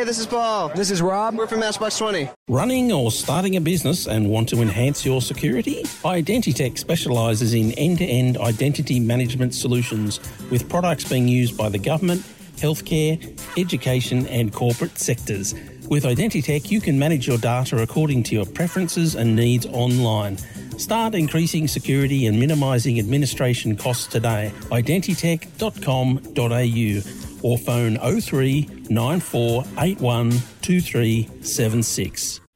this is Paul. This is Rob. We're from Matchbox 20. Running or starting a business and want to enhance your security? Identitech specialises in end-to-end identity management solutions with products being used by the government, healthcare, education and corporate sectors. With Identitech, you can manage your data according to your preferences and needs online. Start increasing security and minimising administration costs today. Identitech.com.au or phone 03 9481 2376.